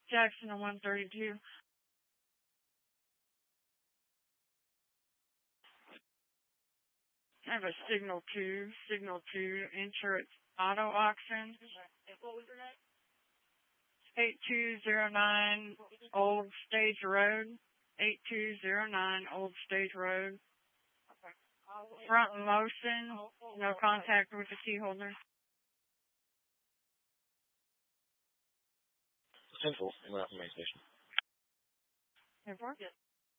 Jackson on 132. I have a signal 2, insurance auto auction. What was your name? 8209 Old Stage Road. 8209 Old Stage Road. Front motion, no contact with the key holder. Central, in the main station. 10-4? Yes.